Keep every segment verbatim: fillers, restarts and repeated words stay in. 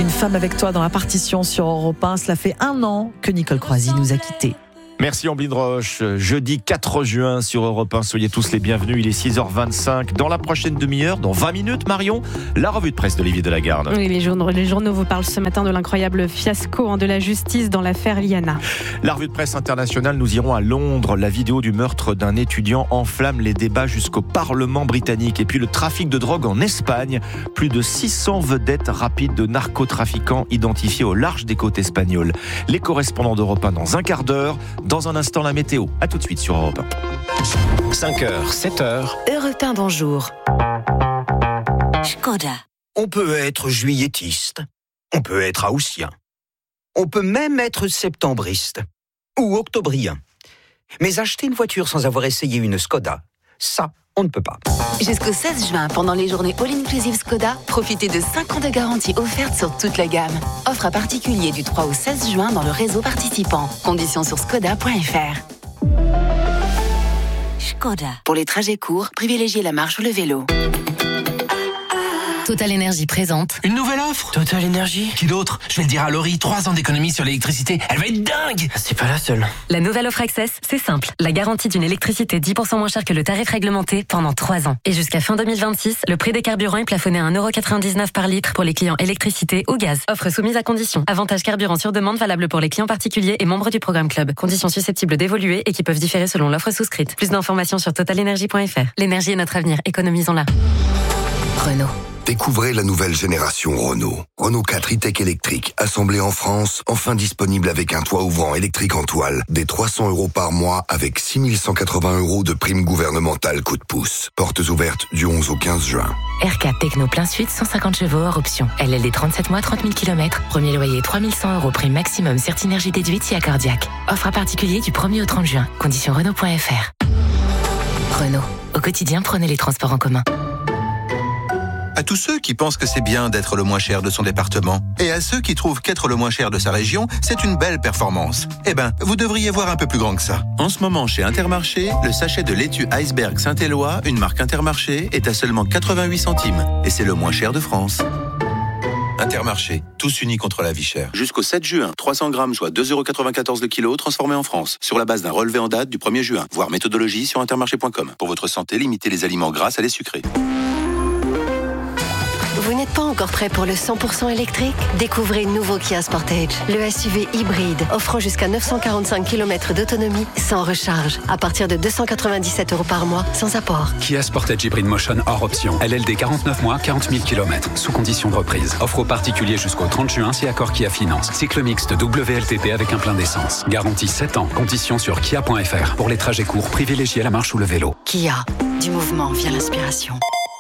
Une femme avec toi dans la partition sur Europe un. Cela fait un an que Nicole Croisy nous a quittés. Merci Amblin Roche. Jeudi quatre juin sur Europe un. Soyez tous les bienvenus. Il est six heures vingt-cinq. Dans la prochaine demi-heure, dans vingt minutes, Marion, la revue de presse d'Olivier Delagarde. Oui, les journaux, les journaux vous parlent ce matin de l'incroyable fiasco de la justice dans l'affaire Liana. La revue de presse internationale, nous irons à Londres. La vidéo du meurtre d'un étudiant enflamme les débats jusqu'au Parlement britannique. Et puis le trafic de drogue en Espagne. Plus de six cents vedettes rapides de narcotrafiquants identifiés au large des côtes espagnoles. Les correspondants d'Europe un dans un quart d'heure. Dans un instant, la météo. À tout de suite sur Europe un. cinq heures, sept heures. Europe un, bonjour. Škoda. On peut être juillettiste, on peut être haussien, on peut même être septembriste ou octobrien. Mais acheter une voiture sans avoir essayé une Škoda, ça, on ne peut pas. Jusqu'au seize juin, pendant les journées All-Inclusive Škoda, profitez de cinq ans de garantie offerte sur toute la gamme. Offre à particulier du trois au seize juin dans le réseau participant. Conditions sur škoda point f r. Škoda. Pour les trajets courts, privilégiez la marche ou le vélo. Total Énergie présente. Une nouvelle offre Total Énergie. Qui d'autre? Je vais le dire à Laurie, trois ans d'économie sur l'électricité, elle va être dingue. C'est pas la seule. La nouvelle offre Access, c'est simple. La garantie d'une électricité dix pour cent moins chère que le tarif réglementé pendant trois ans. Et jusqu'à fin deux mille vingt-six, le prix des carburants est plafonné à un euro quatre-vingt-dix-neuf par litre pour les clients électricité ou gaz. Offre soumise à conditions. Avantage carburant sur demande valable pour les clients particuliers et membres du programme Club. Conditions susceptibles d'évoluer et qui peuvent différer selon l'offre souscrite. Plus d'informations sur total énergie point f r. L'énergie est notre avenir, économisons-la. Renault. Découvrez la nouvelle génération Renault. Renault quatre e-Tech électrique, assemblé en France, enfin disponible avec un toit ouvrant électrique en toile, des trois cents euros par mois avec six mille cent quatre-vingts euros de prime gouvernementale coup de pouce. Portes ouvertes du onze au quinze juin. R quatre Techno plein sud, cent cinquante chevaux hors option. L L D trente-sept mois, trente mille kilomètres. Premier loyer trois mille cent euros, prime maximum, Certinergie déduite si accordiaque. Offre à particulier du premier au trente juin. Conditions Renault point f r. Renault. Au quotidien, prenez les transports en commun. À tous ceux qui pensent que c'est bien d'être le moins cher de son département, et à ceux qui trouvent qu'être le moins cher de sa région, c'est une belle performance. Eh ben, vous devriez voir un peu plus grand que ça. En ce moment, chez Intermarché, le sachet de laitue Iceberg Saint-Éloi, une marque Intermarché, est à seulement quatre-vingt-huit centimes. Et c'est le moins cher de France. Intermarché, tous unis contre la vie chère. Jusqu'au sept juin, trois cents grammes, soit deux euros quatre-vingt-quatorze le kilo, transformés en France. Sur la base d'un relevé en date du premier juin. Voir méthodologie sur intermarché point com. Pour votre santé, limitez les aliments gras à les sucrés. Vous n'êtes pas encore prêt pour le cent pour cent électrique? Découvrez le nouveau Kia Sportage, le S U V hybride, offrant jusqu'à neuf cent quarante-cinq kilomètres d'autonomie sans recharge, à partir de deux cent quatre-vingt-dix-sept euros par mois, sans apport. Kia Sportage Hybrid Motion hors option. L L D quarante-neuf mois, quarante mille kilomètres, sous condition de reprise. Offre aux particuliers jusqu'au trente juin si accord Kia Finance. Cycle mixte W L T P avec un plein d'essence. Garantie sept ans. Conditions sur kia point f r. Pour les trajets courts, privilégiez la marche ou le vélo. Kia, du mouvement vient l'inspiration.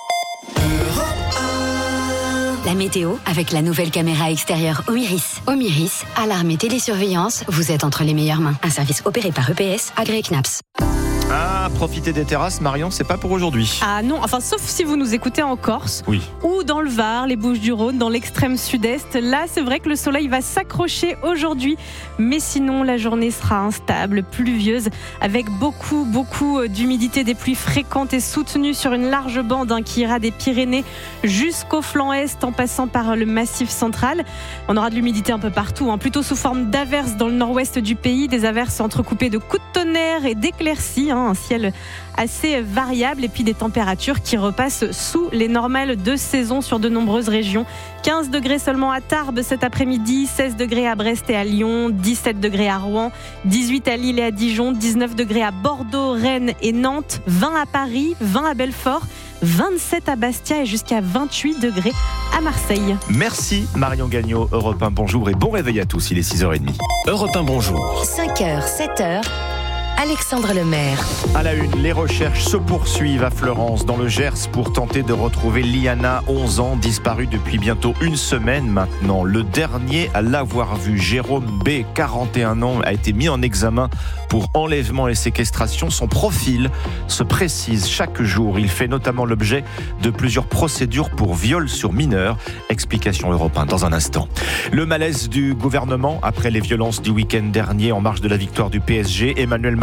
La météo avec la nouvelle caméra extérieure Omiris. Omiris, alarme et télésurveillance, vous êtes entre les meilleures mains. Un service opéré par E P S, agréé C N A P S. Ah, profiter des terrasses, Marion, c'est pas pour aujourd'hui. Ah non, enfin sauf si vous nous écoutez en Corse, oui, ou dans le Var, les Bouches-du-Rhône, dans l'extrême sud-est. Là, c'est vrai que le soleil va s'accrocher aujourd'hui, mais sinon la journée sera instable, pluvieuse, avec beaucoup, beaucoup d'humidité, des pluies fréquentes et soutenues sur une large bande hein, qui ira des Pyrénées jusqu'au flanc est, en passant par le Massif central. On aura de l'humidité un peu partout, hein, plutôt sous forme d'averses dans le nord-ouest du pays, des averses entrecoupées de coups de tonnerre et d'éclaircies. Hein, un ciel assez variable et puis des températures qui repassent sous les normales de saison sur de nombreuses régions. quinze degrés seulement à Tarbes cet après-midi, seize degrés à Brest et à Lyon, dix-sept degrés à Rouen, dix-huit à Lille et à Dijon, dix-neuf degrés à Bordeaux, Rennes et Nantes, vingt à Paris, vingt à Belfort, vingt-sept à Bastia et jusqu'à vingt-huit degrés à Marseille. Merci Marion Gagnon, Europe un, bonjour et bon réveil à tous, il est six heures trente. Europe un, bonjour. cinq heures, sept heures. Alexandre Lemaire. À la une, les recherches se poursuivent à Fleurance, dans le Gers, pour tenter de retrouver Liana, onze ans, disparue depuis bientôt une semaine maintenant. Le dernier à l'avoir vue, Jérôme B, quarante et un ans, a été mis en examen pour enlèvement et séquestration. Son profil se précise chaque jour. Il fait notamment l'objet de plusieurs procédures pour viol sur mineurs. Explication Europe un dans un instant. Le malaise du gouvernement après les violences du week-end dernier en marge de la victoire du P S G. Emmanuel Macron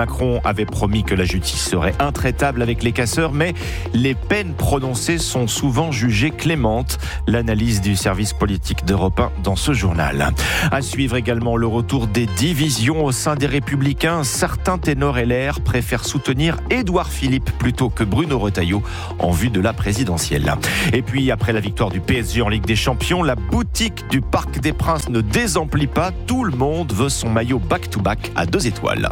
Macron avait promis que la justice serait intraitable avec les casseurs, mais les peines prononcées sont souvent jugées clémentes. L'analyse du service politique d'Europe un dans ce journal. À suivre également le retour des divisions au sein des Républicains. Certains ténors L R préfèrent soutenir Édouard Philippe plutôt que Bruno Retailleau en vue de la présidentielle. Et puis, après la victoire du P S G en Ligue des Champions, la boutique du Parc des Princes ne désemplit pas. Tout le monde veut son maillot back-to-back à deux étoiles.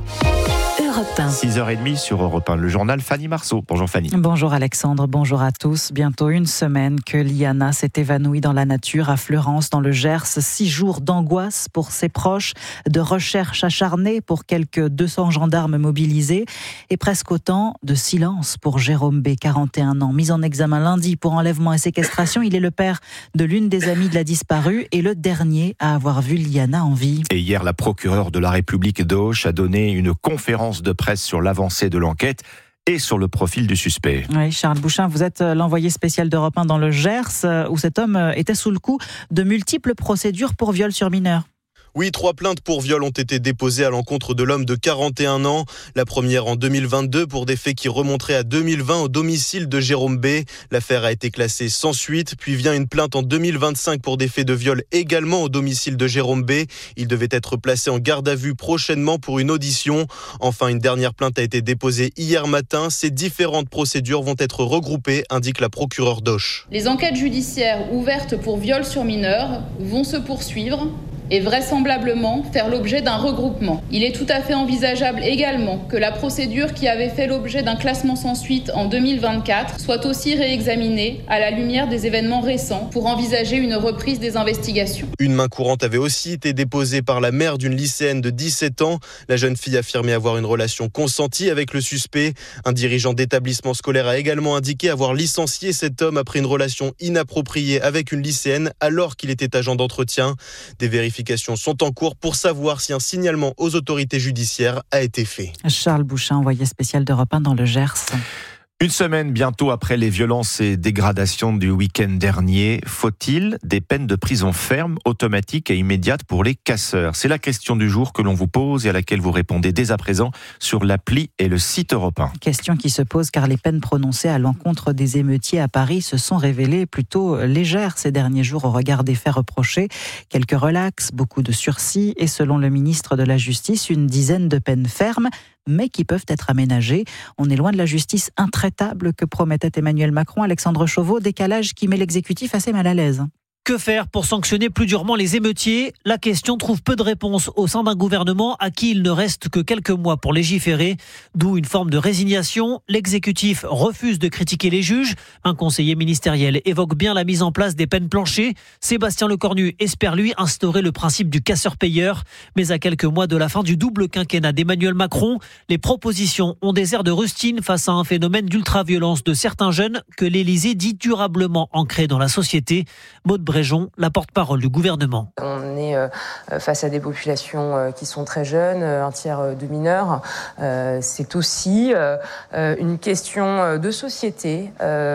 six heures trente sur Europe un, le journal Fanny Marceau. Bonjour Fanny. Bonjour Alexandre, bonjour à tous. Bientôt une semaine que Liana s'est évanouie dans la nature à Fleurance, dans le Gers. Six jours d'angoisse pour ses proches, de recherche acharnée pour quelques deux cents gendarmes mobilisés et presque autant de silence pour Jérôme B, quarante et un ans. Mis en examen lundi pour enlèvement et séquestration, il est le père de l'une des amies de la disparue et le dernier à avoir vu Liana en vie. Et hier, la procureure de la République d'Auch a donné une conférence de presse sur l'avancée de l'enquête et sur le profil du suspect. Oui, Charles Bouchin, vous êtes l'envoyé spécial d'Europe un dans le Gers, où cet homme était sous le coup de multiples procédures pour viol sur mineur. Oui, trois plaintes pour viol ont été déposées à l'encontre de l'homme de quarante et un ans. La première en deux mille vingt-deux pour des faits qui remonteraient à deux mille vingt au domicile de Jérôme B. L'affaire a été classée sans suite. Puis vient une plainte en deux mille vingt-cinq pour des faits de viol également au domicile de Jérôme B. Il devait être placé en garde à vue prochainement pour une audition. Enfin, une dernière plainte a été déposée hier matin. Ces différentes procédures vont être regroupées, indique la procureure d'Auch. Les enquêtes judiciaires ouvertes pour viol sur mineurs vont se poursuivre et vraisemblablement faire l'objet d'un regroupement. Il est tout à fait envisageable également que la procédure qui avait fait l'objet d'un classement sans suite en deux mille vingt-quatre soit aussi réexaminée à la lumière des événements récents pour envisager une reprise des investigations. Une main courante avait aussi été déposée par la mère d'une lycéenne de dix-sept ans. La jeune fille affirmait avoir une relation consentie avec le suspect. Un dirigeant d'établissement scolaire a également indiqué avoir licencié cet homme après une relation inappropriée avec une lycéenne alors qu'il était agent d'entretien. Des vérifications sont en cours pour savoir si un signalement aux autorités judiciaires a été fait. Charles Bouchin, envoyé spécial d'Europe un dans le Gers. Une semaine bientôt après les violences et dégradations du week-end dernier, faut-il des peines de prison ferme, automatiques et immédiates pour les casseurs ? C'est la question du jour que l'on vous pose et à laquelle vous répondez dès à présent sur l'appli et le site Europe un. Question qui se pose car les peines prononcées à l'encontre des émeutiers à Paris se sont révélées plutôt légères ces derniers jours au regard des faits reprochés. Quelques relax, beaucoup de sursis et selon le ministre de la Justice, une dizaine de peines fermes, mais qui peuvent être aménagées. On est loin de la justice intraitable que promettait Emmanuel Macron. Alexandre Chauveau, décalage qui met l'exécutif assez mal à l'aise. Que faire pour sanctionner plus durement les émeutiers ? La question trouve peu de réponses au sein d'un gouvernement à qui il ne reste que quelques mois pour légiférer, d'où une forme de résignation. L'exécutif refuse de critiquer les juges. Un conseiller ministériel évoque bien la mise en place des peines planchées. Sébastien Lecornu espère lui instaurer le principe du casseur-payeur. Mais à quelques mois de la fin du double quinquennat d'Emmanuel Macron, les propositions ont des airs de rustine face à un phénomène d'ultra-violence de certains jeunes que l'Élysée dit durablement ancré dans la société. Maud Bréjon, la porte-parole du gouvernement. On est face à des populations qui sont très jeunes, un tiers de mineurs. C'est aussi une question de société,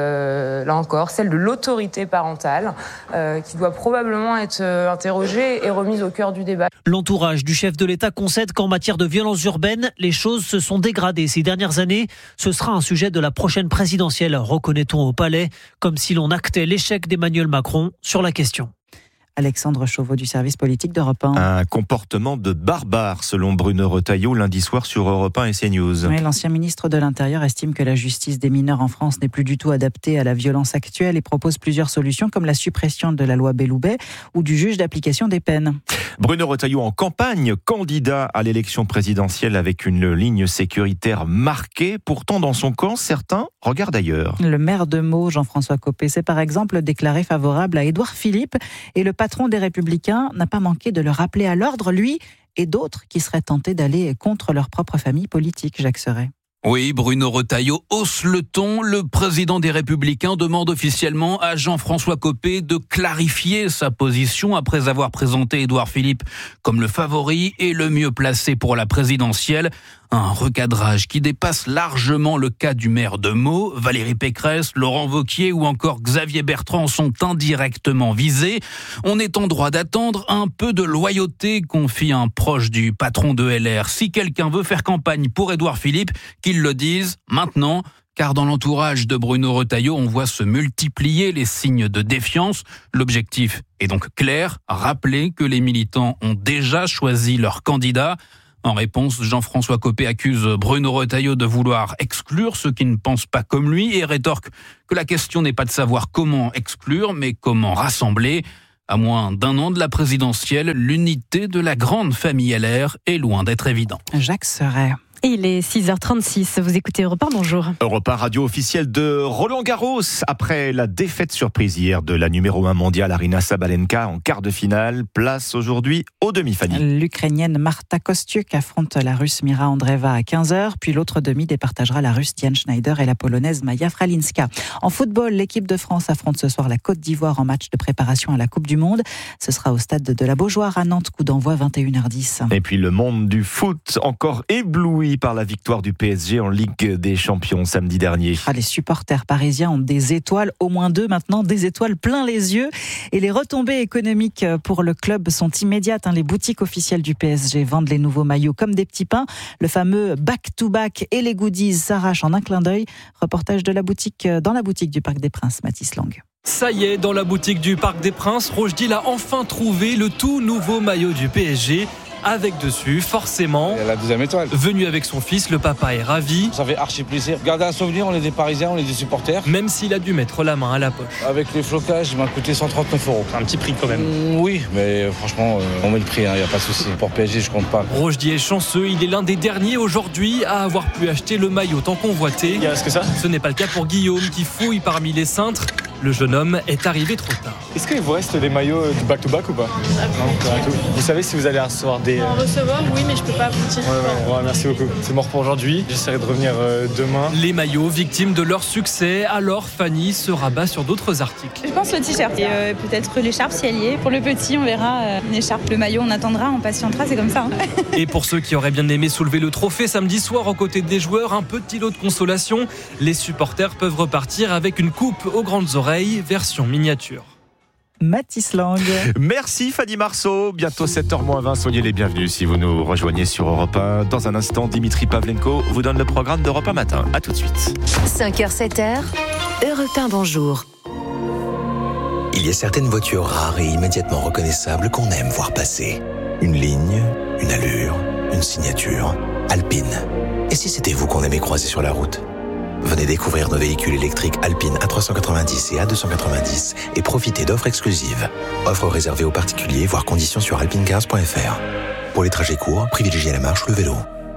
là encore, celle de l'autorité parentale, qui doit probablement être interrogée et remise au cœur du débat. L'entourage du chef de l'État concède qu'en matière de violences urbaines, les choses se sont dégradées ces dernières années. Ce sera un sujet de la prochaine présidentielle, reconnaît-on au Palais, comme si l'on actait l'échec d'Emmanuel Macron sur la question. Alexandre Chauveau du service politique d'Europe un. Un comportement de barbare selon Bruno Retailleau lundi soir sur Europe un et CNews. Oui, l'ancien ministre de l'Intérieur estime que la justice des mineurs en France n'est plus du tout adaptée à la violence actuelle et propose plusieurs solutions comme la suppression de la loi Belloubet ou du juge d'application des peines. Bruno Retailleau en campagne, candidat à l'élection présidentielle avec une ligne sécuritaire marquée. Pourtant, dans son camp, certains regardent ailleurs. Le maire de Meaux, Jean-François Copé, s'est par exemple déclaré favorable à Édouard Philippe et le patron des Républicains n'a pas manqué de le rappeler à l'ordre, lui et d'autres qui seraient tentés d'aller contre leur propre famille politique, Jacques Serret. Oui, Bruno Retailleau hausse le ton. Le président des Républicains demande officiellement à Jean-François Copé de clarifier sa position après avoir présenté Édouard Philippe comme le favori et le mieux placé pour la présidentielle. Un recadrage qui dépasse largement le cas du maire de Meaux. Valérie Pécresse, Laurent Wauquiez ou encore Xavier Bertrand sont indirectement visés. On est en droit d'attendre un peu de loyauté, confie un proche du patron de L R. Si quelqu'un veut faire campagne pour Édouard Philippe, qu'il le dise maintenant. Car dans l'entourage de Bruno Retailleau, on voit se multiplier les signes de défiance. L'objectif est donc clair, rappeler que les militants ont déjà choisi leur candidat. En réponse, Jean-François Copé accuse Bruno Retailleau de vouloir exclure ceux qui ne pensent pas comme lui et rétorque que la question n'est pas de savoir comment exclure, mais comment rassembler. À moins d'un an de la présidentielle, l'unité de la grande famille L R est loin d'être évidente. Jacques Serret. Et il est six heures trente-six, vous écoutez Europe un, bonjour. Europe un, radio officielle de Roland Garros. Après la défaite surprise hier de la numéro un mondiale Aryna Sabalenka en quart de finale, place aujourd'hui aux demi-finales. L'Ukrainienne Marta Kostyuk affronte la Russe Mira Andreeva à quinze heures, puis l'autre demi départagera la Russe Diane Schneider et la Polonaise Maja Fralinska. En football, l'équipe de France affronte ce soir la Côte d'Ivoire en match de préparation à la Coupe du Monde. Ce sera au stade de la Beaujoire à Nantes, coup d'envoi vingt et une heures dix. Et puis le monde du foot encore ébloui par la victoire du P S G en Ligue des Champions samedi dernier. Ah, les supporters parisiens ont des étoiles, au moins deux maintenant, des étoiles plein les yeux. Et les retombées économiques pour le club sont immédiates. Les boutiques officielles du P S G vendent les nouveaux maillots comme des petits pains. Le fameux back-to-back et les goodies s'arrachent en un clin d'œil. Reportage de la boutique, dans la boutique du Parc des Princes, Mathis Lang. Ça y est, dans la boutique du Parc des Princes, Rochedil a enfin trouvé le tout nouveau maillot du P S G. Avec dessus, forcément, la deuxième étoile. Venu avec son fils, le papa est ravi. Ça fait archi plaisir. Garder un souvenir, on est des Parisiens, on est des supporters. Même s'il a dû mettre la main à la poche. Avec les flocages, il m'a coûté cent trente-neuf euros. Un petit prix quand même. Mmh, oui, mais franchement, euh, on met le prix, il hein, n'y a pas de souci. Pour P S G, je compte pas. Rochedil est chanceux, il est l'un des derniers aujourd'hui à avoir pu acheter le maillot tant convoité. Il reste que ça ? Ce n'est pas le cas pour Guillaume qui fouille parmi les cintres. Le jeune homme est arrivé trop tard. Est-ce qu'il vous reste des maillots du back-to-back ou pas ? Non, pas du tout. Vous savez si vous allez recevoir des... En recevoir, oui, mais je peux pas vous dire. Ouais, ouais, ouais, merci beaucoup. C'est mort pour aujourd'hui. J'essaierai de revenir euh, demain. Les maillots victimes de leur succès, alors Fanny se rabat sur d'autres articles. Je pense le t-shirt et euh, peut-être l'écharpe si elle y est. Pour le petit, on verra euh, une écharpe. Le maillot, on attendra, on patientera, c'est comme ça. Hein. Et pour ceux qui auraient bien aimé soulever le trophée samedi soir aux côtés des joueurs, un petit lot de consolation. Les supporters peuvent repartir avec une coupe aux grandes oreilles, version miniature. Mathis Lang. Merci Fanny Marceau. Bientôt sept heures moins vingt. Soyez les bienvenus si vous nous rejoignez sur Europe un. Dans un instant, Dimitri Pavlenko vous donne le programme d'Europe un matin. A tout de suite. cinq heures, sept heures, Europe un, bonjour. Il y a certaines voitures rares et immédiatement reconnaissables qu'on aime voir passer. Une ligne, une allure, une signature. Alpine. Et si c'était vous qu'on aimait croiser sur la route ? Venez découvrir nos véhicules électriques Alpine A trois cent quatre-vingt-dix et A deux cent quatre-vingt-dix et profitez d'offres exclusives. Offres réservées aux particuliers, voire conditions sur alpinecars point f r. Pour les trajets courts, privilégiez la marche ou le vélo.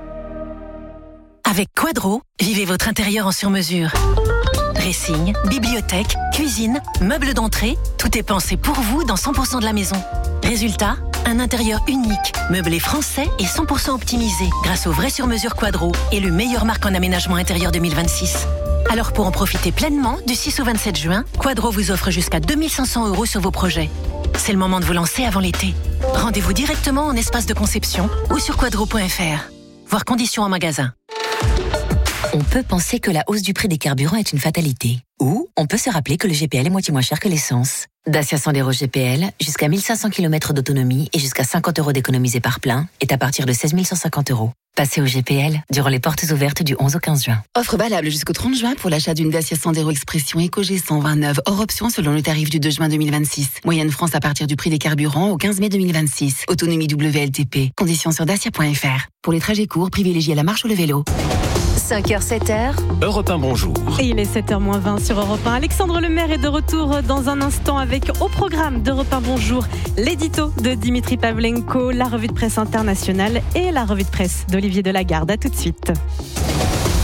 Avec Quadro, vivez votre intérieur en sur-mesure. Dressing, bibliothèque, cuisine, meubles d'entrée, tout est pensé pour vous dans cent pour cent de la maison. Résultat, un intérieur unique, meublé français et cent pour cent optimisé grâce au vrai sur-mesure Quadro et le meilleur marque en aménagement intérieur deux mille vingt-six. Alors pour en profiter pleinement, du six au vingt-sept juin, Quadro vous offre jusqu'à deux mille cinq cents euros sur vos projets. C'est le moment de vous lancer avant l'été. Rendez-vous directement en espace de conception ou sur quadro point f r. Voir conditions en magasin. On peut penser que la hausse du prix des carburants est une fatalité. Ou on peut se rappeler que le G P L est moitié moins cher que l'essence. Dacia Sandero G P L, jusqu'à mille cinq cents kilomètres d'autonomie et jusqu'à cinquante euros d'économisés par plein, est à partir de seize mille cent cinquante euros. Passez au G P L durant les portes ouvertes du onze au quinze juin. Offre valable jusqu'au trente juin pour l'achat d'une Dacia Sandero Expression Eco G cent vingt-neuf, hors option selon le tarif du deux juin deux mille vingt-six. Moyenne France à partir du prix des carburants au quinze mai deux mille vingt-six. Autonomie W L T P. Conditions sur dacia point f r. Pour les trajets courts, privilégiez la marche ou le vélo. cinq heures, sept heures. Europe un, bonjour. Et il est sept heures moins vingt sur Europe un. Alexandre Lemaire est de retour dans un instant avec au programme d'Europe un Bonjour l'édito de Dimitri Pavlenko, la revue de presse internationale et la revue de presse d'Olivier Delagarde. À tout de suite.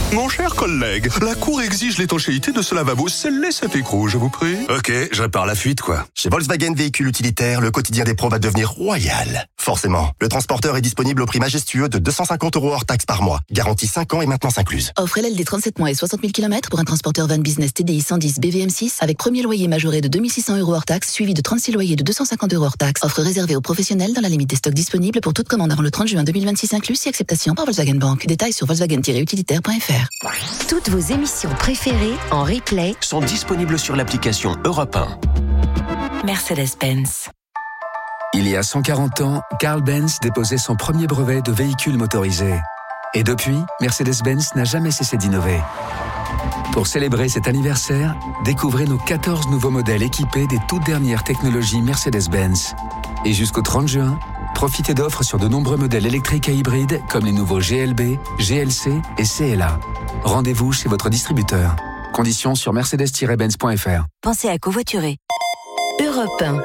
Mon cher collègue, la Cour exige l'étanchéité de ce lavabo. Scellez cet écrou, je vous prie. Ok, je répare la fuite, quoi. Chez Volkswagen Véhicules Utilitaires, le quotidien des pros va devenir royal. Forcément, le transporteur est disponible au prix majestueux de deux cent cinquante euros hors taxe par mois. Garantie cinq ans et maintenance incluse. Offre L L D trente-sept mois et soixante mille kilomètres pour un transporteur van business T D I cent dix B V M six avec premier loyer majoré de deux mille six cents euros hors taxe, suivi de trente-six loyers de deux cent cinquante euros hors taxe. Offre réservée aux professionnels dans la limite des stocks disponibles pour toute commande avant le trente juin deux mille vingt-six inclus, si acceptation par Volkswagen Bank. Détails sur volkswagen tiret utilitaire point f r. Toutes vos émissions préférées en replay sont disponibles sur l'application Europe un. Mercedes-Benz. Il y a cent quarante ans, Carl Benz déposait son premier brevet de véhicule motorisé. Et depuis, Mercedes-Benz n'a jamais cessé d'innover. Pour célébrer cet anniversaire, découvrez nos quatorze nouveaux modèles équipés des toutes dernières technologies Mercedes-Benz. Et jusqu'au trente juin, profitez d'offres sur de nombreux modèles électriques et hybrides comme les nouveaux G L B, G L C et C L A. Rendez-vous chez votre distributeur. Conditions sur mercedes tiret benz point f r. Pensez à covoiturer. Europe un.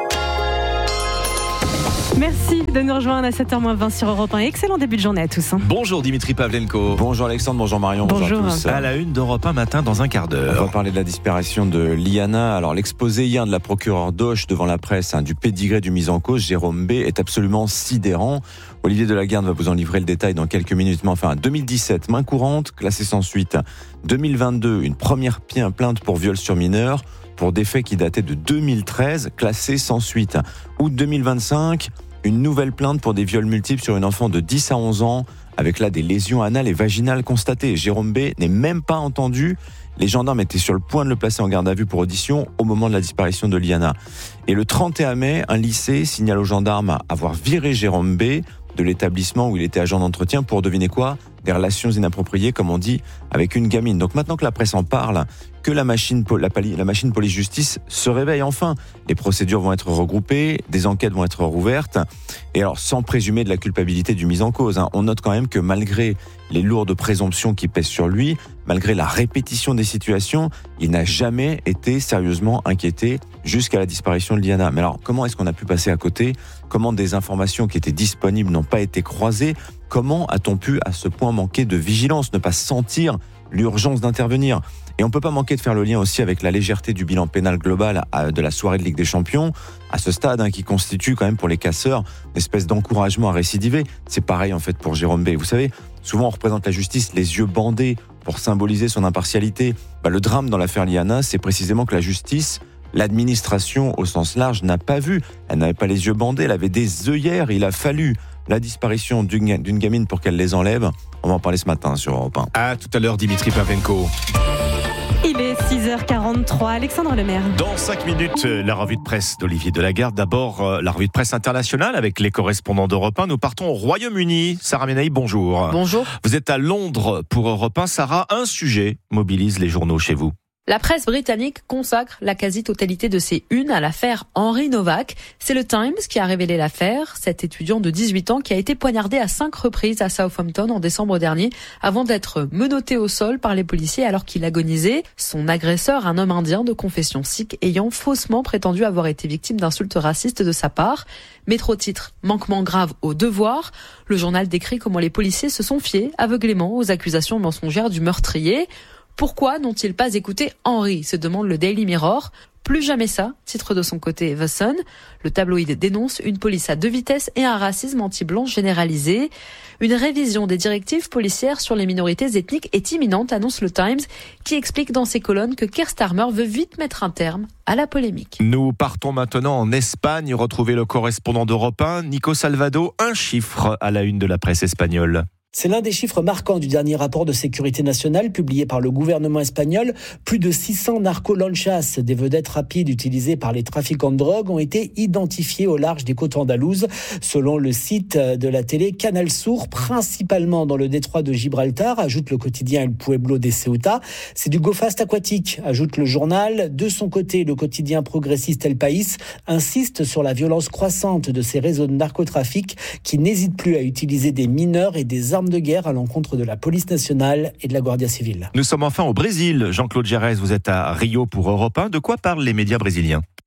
Merci de nous rejoindre à sept heures moins vingt sur Europe un. Excellent début de journée à tous. Bonjour Dimitri Pavlenko. Bonjour Alexandre, bonjour Marion, bonjour, bonjour à tous. À la une d'Europe un matin dans un quart d'heure. On va parler de la disparition de Liana. Alors l'exposé hier de la procureure Doche devant la presse hein, du pédigré du mis en cause, Jérôme B, est absolument sidérant. Olivier Delagarde va vous en livrer le détail dans quelques minutes. Mais enfin, deux mille dix-sept, main courante, classée sans suite. deux mille vingt-deux, une première plainte pour viol sur mineur pour des faits qui dataient de deux mille treize, classée sans suite. Août deux mille vingt-cinq, une nouvelle plainte pour des viols multiples sur une enfant de dix à onze ans, avec là des lésions anales et vaginales constatées. Jérôme B n'est même pas entendu. Les gendarmes étaient sur le point de le placer en garde à vue pour audition au moment de la disparition de Liana. Et le trente et un mai, un lycée signale aux gendarmes avoir viré Jérôme B de l'établissement où il était agent d'entretien pour, devinez quoi, des relations inappropriées, comme on dit, avec une gamine. Donc maintenant que la presse en parle, que la machine, la, la machine police-justice se réveille enfin. Les procédures vont être regroupées, des enquêtes vont être rouvertes. Et alors, sans présumer de la culpabilité du mis en cause, hein, on note quand même que malgré les lourdes présomptions qui pèsent sur lui, malgré la répétition des situations, il n'a jamais été sérieusement inquiété jusqu'à la disparition de Liana. Mais alors, comment est-ce qu'on a pu passer à côté ? Comment des informations qui étaient disponibles n'ont pas été croisées ? Comment a-t-on pu à ce point manquer de vigilance, ne pas sentir l'urgence d'intervenir ? Et on ne peut pas manquer de faire le lien aussi avec la légèreté du bilan pénal global de la soirée de Ligue des Champions, à ce stade hein, qui constitue quand même pour les casseurs une espèce d'encouragement à récidiver. C'est pareil en fait pour Jérôme B. Vous savez, souvent on représente la justice les yeux bandés pour symboliser son impartialité. Bah, le drame dans l'affaire Liana, c'est précisément que la justice, l'administration au sens large, n'a pas vu. Elle n'avait pas les yeux bandés, elle avait des œillères. Il a fallu la disparition d'une, d'une gamine pour qu'elle les enlève. On va en parler ce matin sur Europe un. À tout à l'heure, Dimitri Pavlenko. Il est six heures quarante-trois, Alexandre Lemaire. Dans cinq minutes, la revue de presse d'Olivier Delagarde. D'abord, la revue de presse internationale avec les correspondants d'Europe un. Nous partons au Royaume-Uni. Sarah Menaï, bonjour. Bonjour. Vous êtes à Londres pour Europe un. Sarah, un sujet mobilise les journaux chez vous. La presse britannique consacre la quasi-totalité de ses unes à l'affaire Henry Novak. C'est le Times qui a révélé l'affaire. Cet étudiant de dix-huit ans qui a été poignardé à cinq reprises à Southampton en décembre dernier avant d'être menotté au sol par les policiers alors qu'il agonisait. Son agresseur, un homme indien de confession sikh, ayant faussement prétendu avoir été victime d'insultes racistes de sa part. Métro titre, manquement grave au devoir. Le journal décrit comment les policiers se sont fiés aveuglément aux accusations mensongères du meurtrier. Pourquoi n'ont-ils pas écouté Henry, se demande le Daily Mirror. Plus jamais ça, titre de son côté The Sun. Le tabloïd dénonce une police à deux vitesses et un racisme anti-blanc généralisé. Une révision des directives policières sur les minorités ethniques est imminente, annonce le Times, qui explique dans ses colonnes que Keir Starmer veut vite mettre un terme à la polémique. Nous partons maintenant en Espagne, retrouver le correspondant d'Europe un, Nico Salvado, un chiffre à la une de la presse espagnole. C'est l'un des chiffres marquants du dernier rapport de sécurité nationale publié par le gouvernement espagnol. Plus de six cents narcolanchas, des vedettes rapides utilisées par les trafiquants de drogue, ont été identifiés au large des côtes andalouses. Selon le site de la télé Canal Sur, principalement dans le détroit de Gibraltar, ajoute le quotidien El Pueblo de Ceuta. C'est du go fast aquatique, ajoute le journal. De son côté, le quotidien progressiste El País insiste sur la violence croissante de ces réseaux de narcotrafic qui n'hésitent plus à utiliser des mineurs et des armes de guerre à l'encontre de la police nationale et de la Guardia Civile. Nous sommes enfin au Brésil. Jean-Claude Gérès, vous êtes à Rio pour Europe un. De quoi parlent les médias brésiliens ?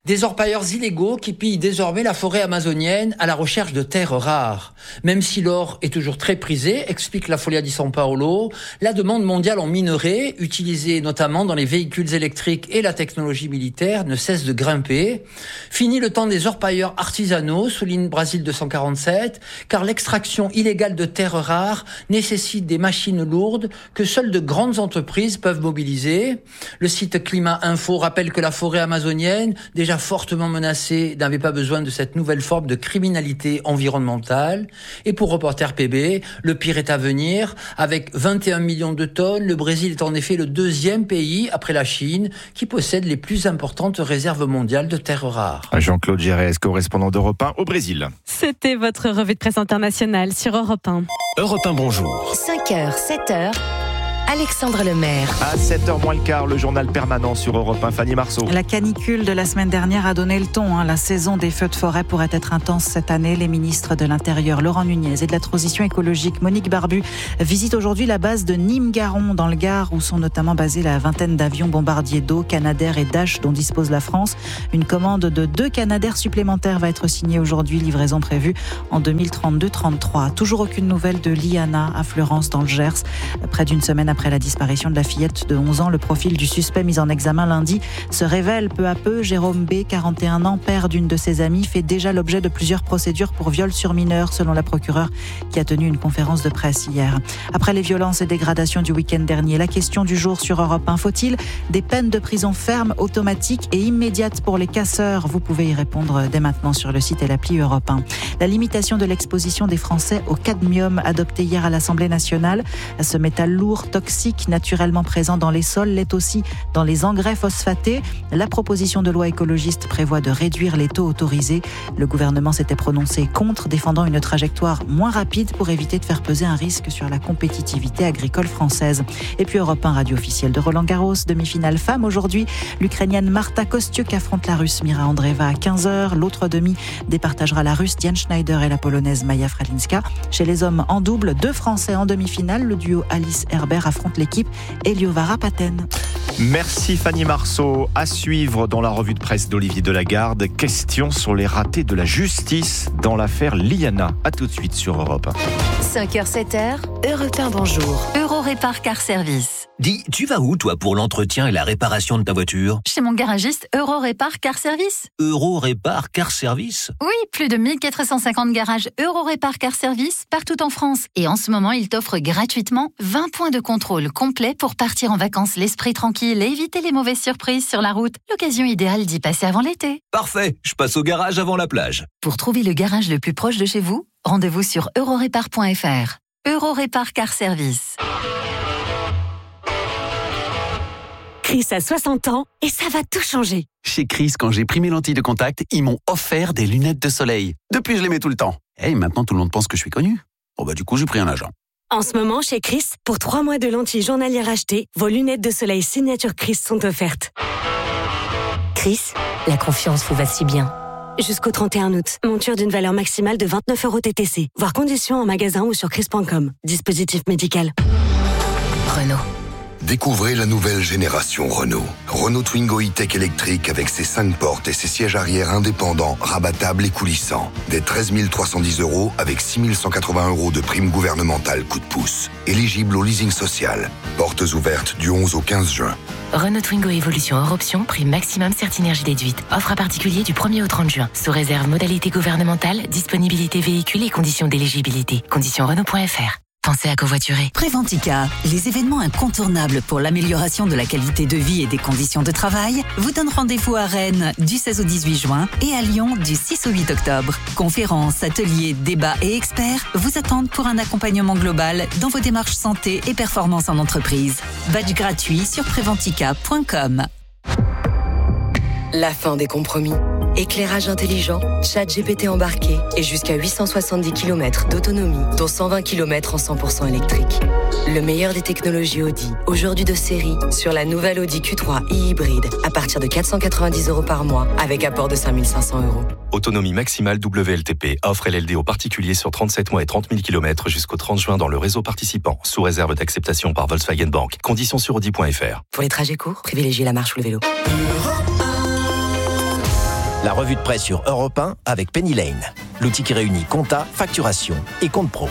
Des orpailleurs illégaux qui pillent désormais la forêt amazonienne à la recherche de terres rares. Même si l'or est toujours très prisé, explique la Folia di San Paolo, la demande mondiale en minerais, utilisés notamment dans les véhicules électriques et la technologie militaire, ne cesse de grimper. Fini le temps des orpailleurs artisanaux, souligne Brasil deux cent quarante-sept, car l'extraction illégale de terres rares nécessite des machines lourdes que seules de grandes entreprises peuvent mobiliser. Le site Climat Info rappelle que la forêt amazonienne, déjà fortement menacée, n'avait pas besoin de cette nouvelle forme de criminalité environnementale. Et pour Reporter P B, le pire est à venir. Avec vingt et un millions de tonnes, le Brésil est en effet le deuxième pays, après la Chine, qui possède les plus importantes réserves mondiales de terres rares. Jean-Claude Gérès, correspondant d'Europe un au Brésil. C'était votre revue de presse internationale sur Europe un. Europe un, bonjour. cinq heures, sept heures. Alexandre Lemaire. À sept heures moins le quart, le journal permanent sur Europe un, Fanny Marceau. La canicule de la semaine dernière a donné le ton. Hein. La saison des feux de forêt pourrait être intense cette année. Les ministres de l'Intérieur, Laurent Nunez, et de la Transition écologique, Monique Barbu, visitent aujourd'hui la base de Nîmes-Garon, dans le Gard, où sont notamment basés la vingtaine d'avions bombardiers d'eau, Canadair et Dash, dont dispose la France. Une commande de deux Canadair supplémentaires va être signée aujourd'hui, livraison prévue en deux mille trente-deux trente-trois. Toujours aucune nouvelle de Liana à Fleurance, dans le Gers. Près d'une semaine après Après la disparition de la fillette de onze ans, le profil du suspect mis en examen lundi se révèle peu à peu. Jérôme B, quarante et un ans, père d'une de ses amies, fait déjà l'objet de plusieurs procédures pour viol sur mineur, selon la procureure qui a tenu une conférence de presse hier. Après les violences et dégradations du week-end dernier, la question du jour sur Europe un, faut-il des peines de prison fermes, automatiques et immédiates pour les casseurs? Vous pouvez y répondre dès maintenant sur le site et l'appli Europe un. La limitation de l'exposition des Français au cadmium, adoptée hier à l'Assemblée nationale. Ce métal lourd, toxique, naturellement présent dans les sols, l'est aussi dans les engrais phosphatés. La proposition de loi écologiste prévoit de réduire les taux autorisés. Le gouvernement s'était prononcé contre, défendant une trajectoire moins rapide pour éviter de faire peser un risque sur la compétitivité agricole française. Et puis Europe un, radio officielle de Roland Garros, demi-finale femme aujourd'hui. L'Ukrainienne Marta Kostyuk affronte la Russe Mira Andreeva à quinze heures. L'autre demi départagera la Russe Diane Schneider et la Polonaise Maja Fralinska. Chez les hommes en double, deux Français en demi-finale. Le duo Alice Herbert affronte l'équipe Eliovara-Paten. Merci Fanny Marceau. À suivre dans la revue de presse d'Olivier Delagarde, question sur les ratés de la justice dans l'affaire Liana. A tout de suite sur Europe un. cinq heures, sept heures, Europe un, bonjour. Eurorépar Car Service. Dis, tu vas où toi pour l'entretien et la réparation de ta voiture? Chez mon garagiste Eurorépar Car Service. Eurorépar Car Service? Oui, plus de mille quatre cent cinquante garages Eurorépar Car Service partout en France. Et en ce moment, il t'offre gratuitement vingt points de contrôle complet pour partir en vacances l'esprit tranquille et éviter les mauvaises surprises sur la route. L'occasion idéale d'y passer avant l'été. Parfait, je passe au garage avant la plage. Pour trouver le garage le plus proche de chez vous, rendez-vous sur eurorépar point f r. Eurorépar Car Service. Chris a soixante ans et ça va tout changer. Chez Chris, quand j'ai pris mes lentilles de contact, ils m'ont offert des lunettes de soleil. Depuis, je les mets tout le temps. Et maintenant, tout le monde pense que je suis connu. Bon bah du coup, j'ai pris un agent. En ce moment, chez Chris, pour trois mois de lentilles journalières achetées, vos lunettes de soleil signature Chris sont offertes. Chris, la confiance vous va si bien. Jusqu'au trente et un août, monture d'une valeur maximale de vingt-neuf euros T T C. Voir conditions en magasin ou sur chris point com. Dispositif médical. Renault. Découvrez la nouvelle génération Renault. Renault Twingo E-Tech électrique avec ses cinq portes et ses sièges arrière indépendants, rabattables et coulissants. Dès treize mille trois cent dix euros avec six mille cent quatre-vingts euros de prime gouvernementale coup de pouce. Éligible au leasing social. Portes ouvertes du onze au quinze juin. Renault Twingo Évolution hors option, prime maximum Certinergie déduite. Offre à particulier du premier au trente juin. Sous réserve modalité gouvernementale, disponibilité véhicule et conditions d'éligibilité. Conditions Renault point f r. Pensez à covoiturer. Préventica, les événements incontournables pour l'amélioration de la qualité de vie et des conditions de travail, vous donnent rendez-vous à Rennes du seize au dix-huit juin et à Lyon du six au huit octobre. Conférences, ateliers, débats et experts vous attendent pour un accompagnement global dans vos démarches santé et performance en entreprise. Badge gratuit sur préventica point com. La fin des compromis. Éclairage intelligent, chat G P T embarqué et jusqu'à huit cent soixante-dix kilomètres d'autonomie, dont cent vingt kilomètres en cent pour cent électrique. Le meilleur des technologies Audi, aujourd'hui de série, sur la nouvelle Audi Q trois e-hybride, à partir de quatre cent quatre-vingt-dix euros par mois, avec apport de cinq mille cinq cents euros. Autonomie maximale W L T P. Offre L L D aux particuliers sur trente-sept mois et trente mille kilomètres jusqu'au trente juin dans le réseau participant, sous réserve d'acceptation par Volkswagen Bank. Conditions sur audi point f r. Pour les trajets courts, privilégiez la marche ou le vélo. La revue de presse sur Europe un avec Penny Lane. L'outil qui réunit compta, facturation et compte pro.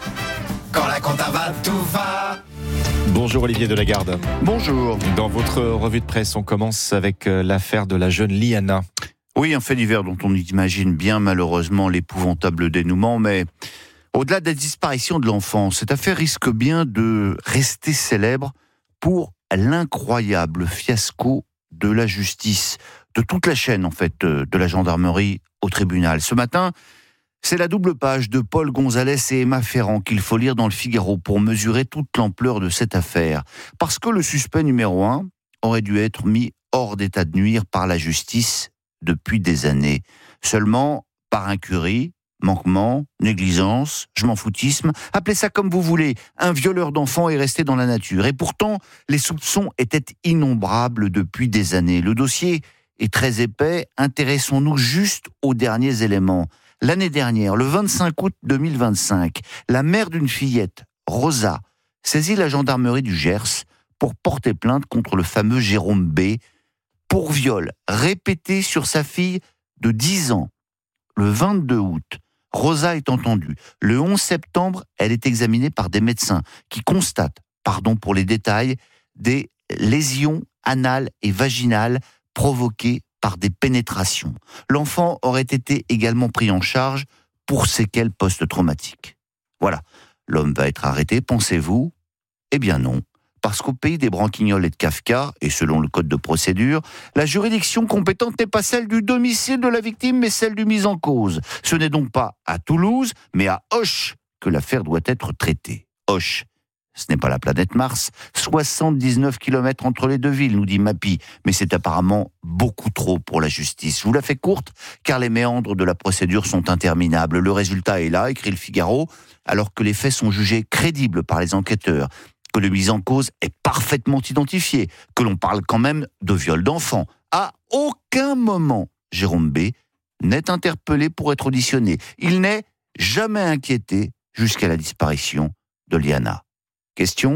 Quand la compta va, tout va. Bonjour Olivier Delagarde. Bonjour. Dans votre revue de presse, on commence avec l'affaire de la jeune Liana. Oui, un fait divers dont on imagine bien malheureusement l'épouvantable dénouement, mais au-delà de la disparition de l'enfant, cette affaire risque bien de rester célèbre pour l'incroyable fiasco de la justice, de toute la chaîne en fait, de la gendarmerie au tribunal. Ce matin, c'est la double page de Paul Gonzalez et Emma Ferrand qu'il faut lire dans le Figaro pour mesurer toute l'ampleur de cette affaire. Parce que le suspect numéro un aurait dû être mis hors d'état de nuire par la justice depuis des années. Seulement, par incurie, manquement, négligence, je m'en foutisme, appelez ça comme vous voulez, un violeur d'enfants est resté dans la nature. Et pourtant, les soupçons étaient innombrables depuis des années. Le dossier est très épais, intéressons-nous juste aux derniers éléments. L'année dernière, le vingt-cinq août deux mille vingt-cinq, la mère d'une fillette, Rosa, saisit la gendarmerie du Gers pour porter plainte contre le fameux Jérôme B. pour viol répété sur sa fille de dix ans. Le vingt-deux août, Rosa est entendue. Le onze septembre, elle est examinée par des médecins qui constatent, pardon pour les détails, des lésions anales et vaginales provoquées par des pénétrations. L'enfant aurait été également pris en charge pour séquelles post-traumatiques. Voilà, l'homme va être arrêté, pensez-vous ? Eh bien non. Parce qu'au pays des branquignoles et de Kafka, et selon le code de procédure, la juridiction compétente n'est pas celle du domicile de la victime, mais celle du mis en cause. Ce n'est donc pas à Toulouse, mais à Auch que l'affaire doit être traitée. Auch, ce n'est pas la planète Mars, soixante-dix-neuf kilomètres entre les deux villes, nous dit Mappy, mais c'est apparemment beaucoup trop pour la justice. Je vous la fais courte, car les méandres de la procédure sont interminables. Le résultat est là, écrit le Figaro, alors que les faits sont jugés crédibles par les enquêteurs, que le mis en cause est parfaitement identifié, que l'on parle quand même de viol d'enfant. À aucun moment, Jérôme B. n'est interpellé pour être auditionné. Il n'est jamais inquiété jusqu'à la disparition de Liana. Question :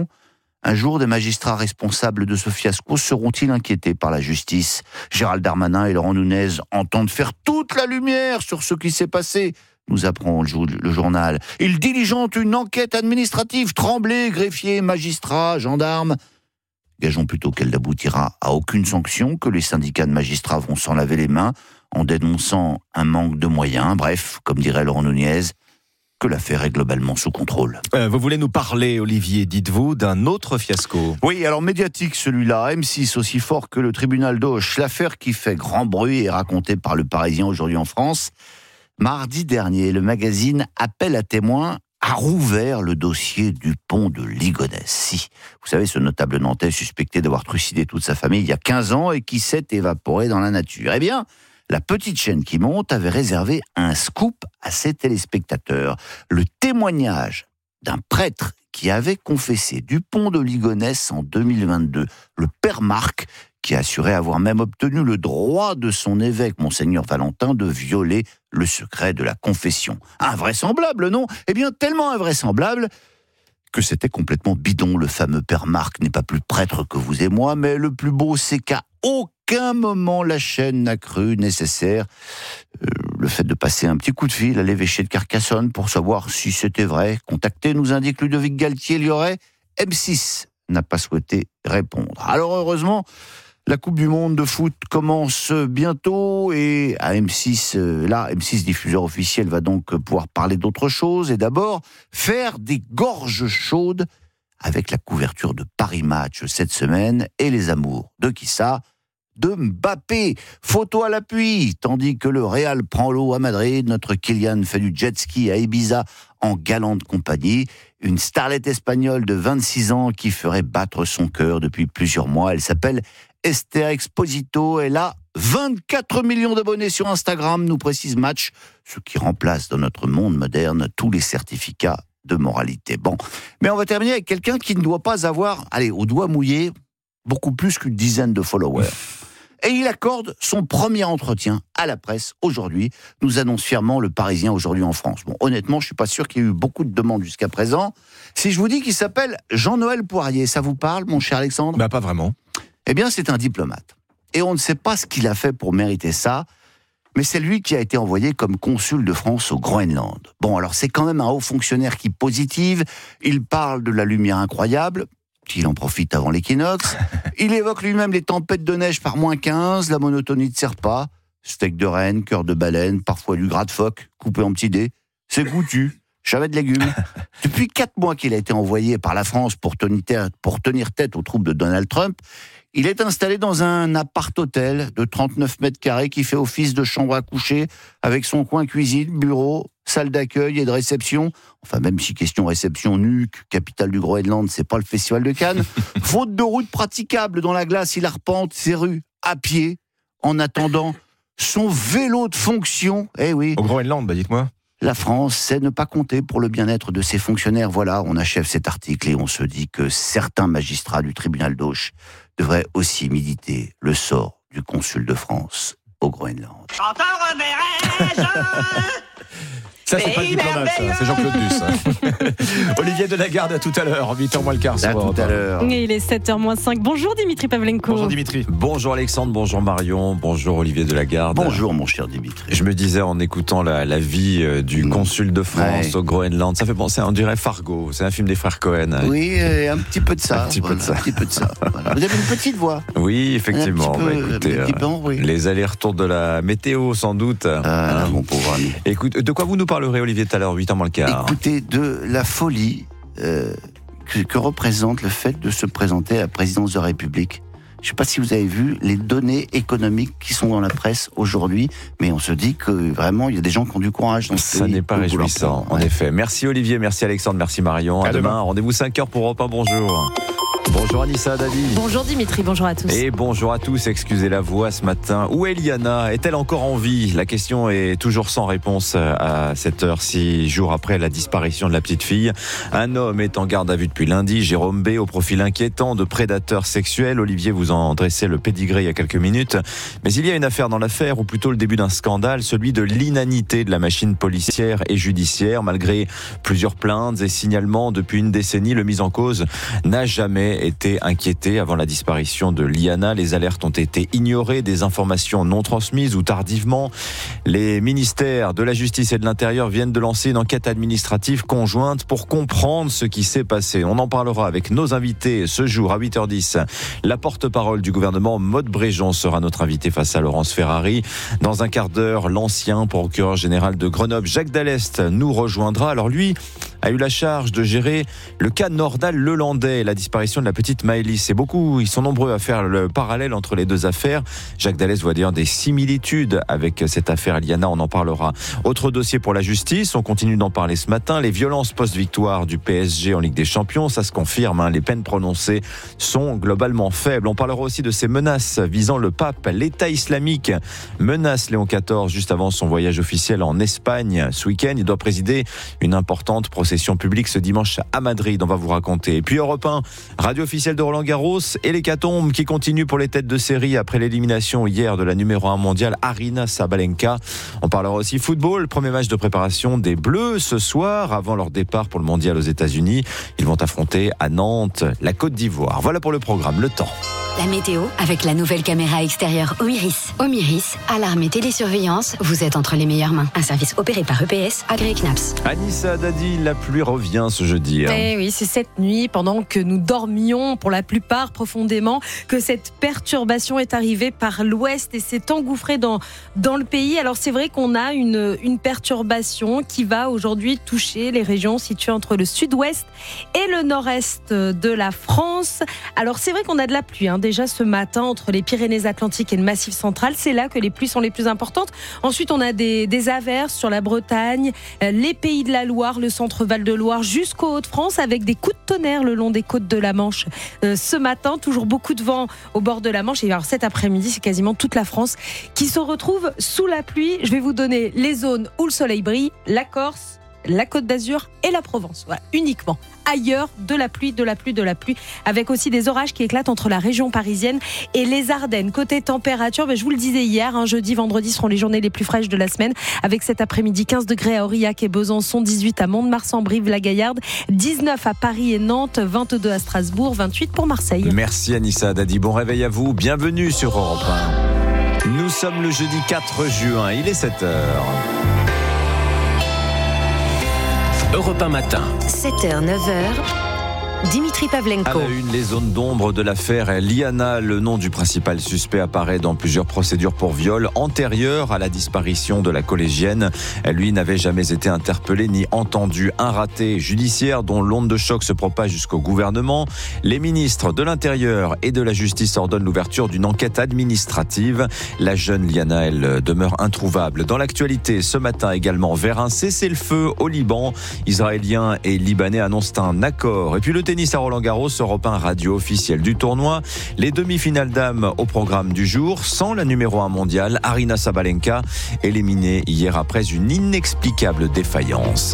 un jour, des magistrats responsables de ce fiasco seront-ils inquiétés par la justice ? Gérald Darmanin et Laurent Nunez entendent faire toute la lumière sur ce qui s'est passé, nous apprend le journal. Ils diligentent une enquête administrative. Tremblay, greffier, magistrat, gendarme. Gageons plutôt qu'elle n'aboutira à aucune sanction, que les syndicats de magistrats vont s'en laver les mains en dénonçant un manque de moyens. Bref, comme dirait Laurent Nunez, que l'affaire est globalement sous contrôle. Euh, vous voulez nous parler, Olivier, dites-vous, d'un autre fiasco ? Oui, alors médiatique celui-là, M six aussi fort que le tribunal d'Auch. L'affaire qui fait grand bruit est racontée par le Parisien aujourd'hui en France. Mardi dernier, le magazine Appel à témoins a rouvert le dossier du pont de Ligonnès. Si, vous savez, ce notable Nantais suspecté d'avoir trucidé toute sa famille il y a quinze ans et qui s'est évaporé dans la nature. Eh bien, la petite chaîne qui monte avait réservé un scoop à ses téléspectateurs. Le témoignage d'un prêtre qui avait confessé du pont de Ligonnès en deux mille vingt-deux. Le père Marc, qui assurait avoir même obtenu le droit de son évêque, Monseigneur Valentin, de violer le secret de la confession. Invraisemblable, non ? Eh bien, tellement invraisemblable que c'était complètement bidon. Le fameux père Marc n'est pas plus prêtre que vous et moi, mais le plus beau, c'est qu'à aucun moment la chaîne n'a cru nécessaire euh, le fait de passer un petit coup de fil à l'évêché de Carcassonne pour savoir si c'était vrai. Contacté, nous indique Ludovic Galtier, il y aurait. M six n'a pas souhaité répondre. Alors heureusement, la Coupe du Monde de foot commence bientôt et à M six, euh, là, M six diffuseur officiel va donc pouvoir parler d'autre chose et d'abord faire des gorges chaudes avec la couverture de Paris Match cette semaine et les amours de qui ça ? De Mbappé. Photo à l'appui, tandis que le Real prend l'eau à Madrid, notre Kylian fait du jet ski à Ibiza en galante compagnie. Une starlette espagnole de vingt-six ans qui ferait battre son cœur depuis plusieurs mois. Elle s'appelle Esther Exposito. Elle a vingt-quatre millions d'abonnés sur Instagram, nous précise Match, ce qui remplace dans notre monde moderne tous les certificats de moralité. Bon, mais on va terminer avec quelqu'un qui ne doit pas avoir, allez, au doigt mouillé, beaucoup plus qu'une dizaine de followers. Et il accorde son premier entretien à la presse aujourd'hui, nous annonce fièrement le Parisien aujourd'hui en France. Bon, honnêtement, je suis pas sûr qu'il y ait eu beaucoup de demandes jusqu'à présent. Si je vous dis qu'il s'appelle Jean-Noël Poirier, ça vous parle, mon cher Alexandre ? Bah, pas vraiment. Eh bien, c'est un diplomate. Et on ne sait pas ce qu'il a fait pour mériter ça. mais c'est lui qui a été envoyé comme consul de France au Groenland. Bon, alors c'est quand même un haut fonctionnaire qui positive, il parle de la lumière incroyable, il en profite avant l'équinoxe, il évoque lui-même les tempêtes de neige par moins quinze, la monotonie de ses repas, steak de renne, cœur de baleine, parfois du gras de phoque, coupé en petits dés, c'est goûtu. Chavet de légumes. Depuis quatre mois qu'il a été envoyé par la France pour tenir tête, pour tenir tête aux troupes de Donald Trump, il est installé dans un appart-hôtel de trente-neuf mètres carrés qui fait office de chambre à coucher avec son coin cuisine, bureau, salle d'accueil et de réception. Enfin, même si question réception, Nuuk, capitale du Groenland, c'est pas le festival de Cannes. Faute de route praticable dans la glace, il arpente ses rues à pied en attendant son vélo de fonction. Eh oui. Au Groenland, bah dites-moi. La France sait ne pas compter pour le bien-être de ses fonctionnaires. Voilà, on achève cet article et on se dit que certains magistrats du tribunal d'Auch devraient aussi méditer le sort du consul de France au Groenland. Ça, c'est pas du journal, ça. C'est Jean-Claude Duss. Olivier Delagarde, à tout à l'heure, huit heures moins le quart. À tout à l'heure. Et il est sept heures moins cinq. Bonjour Dimitri Pavlenko. Bonjour Dimitri. Bonjour Alexandre, bonjour Marion, bonjour Olivier Delagarde. Bonjour mon cher Dimitri. Je me disais en écoutant la, la vie du mmh. consul de France ouais. au Groenland, ça fait penser, on dirait Fargo, c'est un film des frères Cohen. Oui, un petit peu de ça. Un petit voilà, peu de ça. Un petit peu de ça. Voilà. Vous avez une petite voix. Oui, effectivement. Peu, bah, écoutez, euh, peu, oui. Les allers-retours de la météo, sans doute. Ah, hein. Mon pauvre ami. Écoute, de quoi vous nous parlerez, Olivier, tout à l'heure, huit ans moins le quart? Écoutez, de la folie euh, que, que représente le fait de se présenter à la présidence de la République. Je ne sais pas si vous avez vu les données économiques qui sont dans la presse aujourd'hui, mais on se dit que vraiment, il y a des gens qui ont du courage dans ce Ça pays. n'est pas réjouissant, en ouais. effet. Merci Olivier, merci Alexandre, merci Marion. À, à demain. demain. Rendez-vous cinq heures pour Europe un. Bonjour. Bonjour Anissa Dadi. Bonjour Dimitri, bonjour à tous. Et bonjour à tous, excusez la voix ce matin. Où est Liana? Est-elle encore en vie? La question est toujours sans réponse à cette heure, six jours après la disparition de la petite fille. Un homme est en garde à vue depuis lundi, Jérôme B, au profil inquiétant de prédateur sexuel. Olivier vous en dressait le pédigré il y a quelques minutes. Mais il y a une affaire dans l'affaire, ou plutôt le début d'un scandale, celui de l'inanité de la machine policière et judiciaire. Malgré plusieurs plaintes et signalements depuis une décennie, le mis en cause n'a jamais été inquiété avant la disparition de Liana. Les alertes ont été ignorées, des informations non transmises ou tardivement. Les ministères de la Justice et de l'Intérieur viennent de lancer une enquête administrative conjointe pour comprendre ce qui s'est passé. On en parlera avec nos invités ce jour à huit heures dix. La porte-parole du gouvernement, Maude Bréjon, sera notre invité face à Laurence Ferrari. Dans un quart d'heure, l'ancien procureur général de Grenoble, Jacques Dallest, nous rejoindra. Alors lui a eu la charge de gérer le cas Nordal-Lelandais, la disparition de la petite Maëlys. Et beaucoup, ils sont nombreux à faire le parallèle entre les deux affaires. Jacques Dallest voit dire des similitudes avec cette affaire Liana, on en parlera. Autre dossier pour la justice, on continue d'en parler ce matin. Les violences post-victoire du P S G en Ligue des Champions, ça se confirme, hein, les peines prononcées sont globalement faibles. On parlera aussi de ces menaces visant le pape. L'État islamique menace Léon quatorze juste avant son voyage officiel en Espagne ce week-end. Il doit présider une importante procédure publique ce dimanche à Madrid, on va vous raconter. Et puis Europe un, radio officielle de Roland Garros et l'hécatombe qui continue pour les têtes de série après l'élimination hier de la numéro un mondiale Aryna Sabalenka. On parlera aussi football, premier match de préparation des Bleus ce soir avant leur départ pour le mondial aux États-Unis. Ils vont affronter à Nantes la Côte d'Ivoire. Voilà pour le programme, le temps. La météo avec la nouvelle caméra extérieure Omiris. Omiris, alarme et télésurveillance, vous êtes entre les meilleures mains. Un service opéré par E P S, agréé C N A P S. Anissa Dadi, la pluie revient ce jeudi. Hein. Eh oui, c'est cette nuit, pendant que nous dormions pour la plupart profondément, que cette perturbation est arrivée par l'ouest et s'est engouffrée dans, dans le pays. Alors c'est vrai qu'on a une, une perturbation qui va aujourd'hui toucher les régions situées entre le sud-ouest et le nord-est de la France. Alors c'est vrai qu'on a de la pluie, hein, déjà ce matin entre les Pyrénées-Atlantiques et le Massif central. C'est là que les pluies sont les plus importantes. Ensuite, on a des, des averses sur la Bretagne, les Pays de la Loire, le centre Val-de-Loire jusqu'aux Hauts-de-France avec des coups de tonnerre le long des côtes de la Manche. Euh, ce matin, toujours beaucoup de vent au bord de la Manche. Et alors cet après-midi, c'est quasiment toute la France qui se retrouve sous la pluie. Je vais vous donner les zones où le soleil brille, la Corse, la Côte d'Azur et la Provence. Voilà, uniquement. Ailleurs, de la pluie, de la pluie, de la pluie, avec aussi des orages qui éclatent entre la région parisienne et les Ardennes. Côté température, ben je vous le disais hier, hein, jeudi, vendredi seront les journées les plus fraîches de la semaine, avec cet après-midi quinze degrés à Aurillac et Besançon, dix-huit à Mont-de-Marsan, Brive-la-Gaillarde, dix-neuf à Paris et Nantes, vingt-deux à Strasbourg, vingt-huit pour Marseille. Merci Anissa Dadi, bon réveil à vous, bienvenue sur Europe un. Nous sommes le jeudi quatre juin, il est sept heures. Europe un matin. sept heures, neuf heures. Dimitri Pavlenko. À la une, les zones d'ombre de l'affaire Liana. Le nom du principal suspect apparaît dans plusieurs procédures pour viol antérieures à la disparition de la collégienne. Lui n'avait jamais été interpellé ni entendu. Un raté judiciaire dont l'onde de choc se propage jusqu'au gouvernement. Les ministres de l'Intérieur et de la Justice ordonnent l'ouverture d'une enquête administrative. La jeune Liana, elle, demeure introuvable. Dans l'actualité, ce matin également, vers un cessez-le-feu au Liban, Israéliens et Libanais annoncent un accord. Et puis le tennis à Roland-Garros, Europe un radio officielle du tournoi. Les demi-finales dames au programme du jour, sans la numéro un mondiale, Aryna Sabalenka, éliminée hier après une inexplicable défaillance.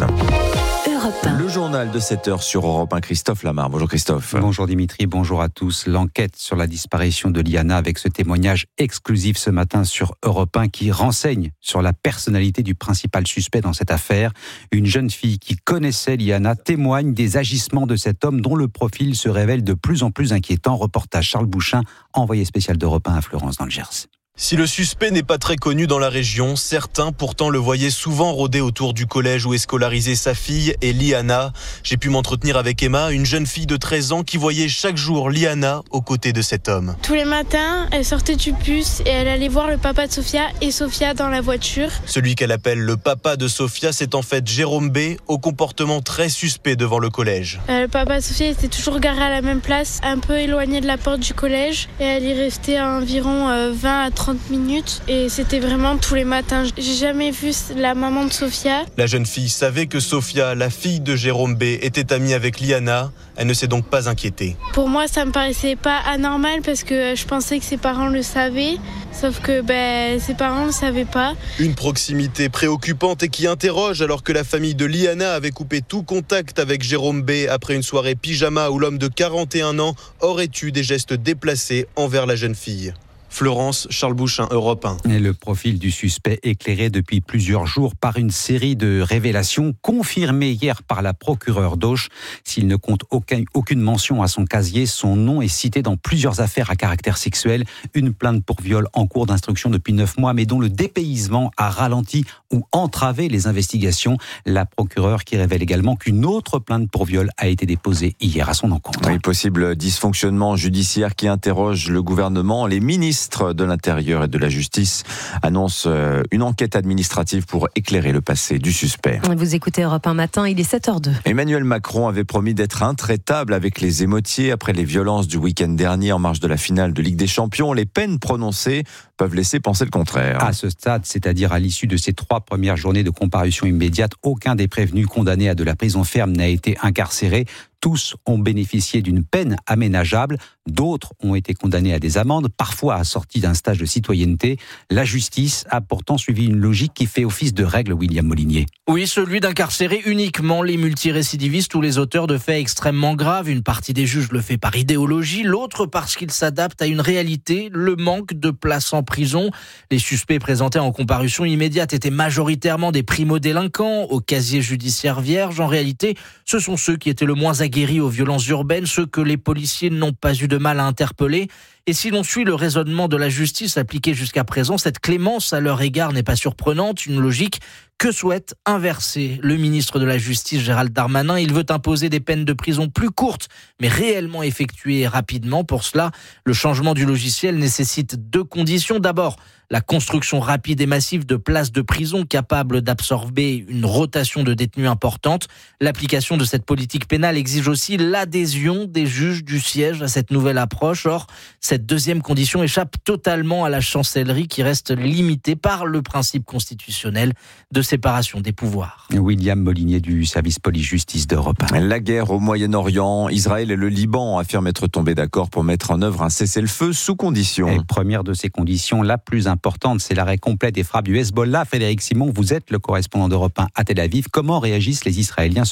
Le journal de sept heures sur Europe un, Christophe Lamar. Bonjour Christophe. Bonjour Dimitri, bonjour à tous. L'enquête sur la disparition de Liana avec ce témoignage exclusif ce matin sur Europe un qui renseigne sur la personnalité du principal suspect dans cette affaire. Une jeune fille qui connaissait Liana témoigne des agissements de cet homme dont le profil se révèle de plus en plus inquiétant. Reportage Charles Bouchin, envoyé spécial d'Europe un à Florence dans le Gers. Si le suspect n'est pas très connu dans la région, certains pourtant le voyaient souvent rôder autour du collège où est scolarisée sa fille et Liana. J'ai pu m'entretenir avec Emma, une jeune fille de treize ans qui voyait chaque jour Liana aux côtés de cet homme. Tous les matins, elle sortait du bus et elle allait voir le papa de Sophia et Sophia dans la voiture. Celui qu'elle appelle le papa de Sophia, c'est en fait Jérôme B, au comportement très suspect devant le collège. Euh, le papa de Sophia était toujours garé à la même place, un peu éloigné de la porte du collège et elle y restait à environ euh, vingt à trente minutes et c'était vraiment tous les matins. J'ai jamais vu la maman de Sophia. La jeune fille savait que Sophia, la fille de Jérôme B, était amie avec Liana. Elle ne s'est donc pas inquiétée. Pour moi, ça me paraissait pas anormal parce que je pensais que ses parents le savaient. Sauf que ben, ses parents ne le savaient pas. Une proximité préoccupante et qui interroge alors que la famille de Liana avait coupé tout contact avec Jérôme B après une soirée pyjama où l'homme de quarante et un ans aurait eu des gestes déplacés envers la jeune fille. Florence, Charles Bouchin, Europe un. Et le profil du suspect éclairé depuis plusieurs jours par une série de révélations confirmées hier par la procureure d'Auch. S'il ne compte aucun, aucune mention à son casier, son nom est cité dans plusieurs affaires à caractère sexuel. Une plainte pour viol en cours d'instruction depuis neuf mois, mais dont le dépaysement a ralenti ou entravé les investigations. La procureure qui révèle également qu'une autre plainte pour viol a été déposée hier à son encontre. Oui, possible dysfonctionnement judiciaire qui interroge le gouvernement. Les ministres de l'Intérieur et de la Justice annonce une enquête administrative pour éclairer le passé du suspect. Vous écoutez Europe un matin, il est sept heures deux. Emmanuel Macron avait promis d'être intraitable avec les émeutiers après les violences du week-end dernier en marge de la finale de Ligue des Champions. Les peines prononcées peuvent laisser penser le contraire. À ce stade, c'est-à-dire à l'issue de ces trois premières journées de comparution immédiate, aucun des prévenus condamnés à de la prison ferme n'a été incarcéré. Tous ont bénéficié d'une peine aménageable. D'autres ont été condamnés à des amendes, parfois assorties d'un stage de citoyenneté. La justice a pourtant suivi une logique qui fait office de règle, William Molinier. Oui, celui d'incarcérer uniquement les multirécidivistes ou les auteurs de faits extrêmement graves. Une partie des juges le fait par idéologie, l'autre parce qu'il s'adapte à une réalité, le manque de places en prison. Les suspects présentés en comparution immédiate étaient majoritairement des primo-délinquants, au casier judiciaire vierge. En réalité, ce sont ceux qui étaient le moins aguerris aux violences urbaines, ceux que les policiers n'ont pas eu de mal à interpeller. Et si l'on suit le raisonnement de la justice appliqué jusqu'à présent, cette clémence à leur égard n'est pas surprenante, une logique que souhaite inverser le ministre de la Justice Gérald Darmanin. Il veut imposer des peines de prison plus courtes, mais réellement effectuées rapidement. Pour cela, le changement du logiciel nécessite deux conditions. D'abord, la construction rapide et massive de places de prison capables d'absorber une rotation de détenus importante. L'application de cette politique pénale exige aussi l'adhésion des juges du siège à cette nouvelle approche. Or, cette deuxième condition échappe totalement à la chancellerie qui reste limitée par le principe constitutionnel de séparation des pouvoirs. William Molinier du service police-justice d'Europe un. La guerre au Moyen-Orient, Israël et le Liban affirment être tombés d'accord pour mettre en œuvre un cessez-le-feu sous conditions. Et première de ces conditions, la plus importante, c'est l'arrêt complet des frappes du Hezbollah. Frédéric Simon, vous êtes le correspondant d'Europe un à Tel Aviv. Comment réagissent les Israéliens ce matin ?